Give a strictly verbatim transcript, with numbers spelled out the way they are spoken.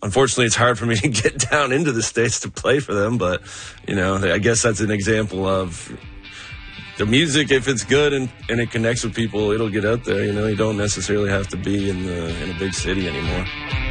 unfortunately, it's hard for me to get down into the States to play for them. But, you know, I guess that's an example of the music. If it's good and, and it connects with people, it'll get out there. You know, you don't necessarily have to be in the in a big city anymore.